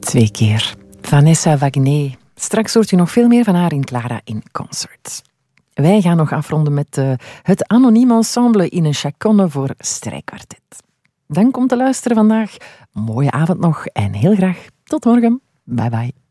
2 keer. Vanessa Wagner. Straks hoort u nog veel meer van haar in Clara in Concert. Wij gaan nog afronden met het anoniem ensemble in een chaconne voor strijkkwartet. Dan komt te luisteren vandaag. Mooie avond nog en heel graag tot morgen. Bye bye.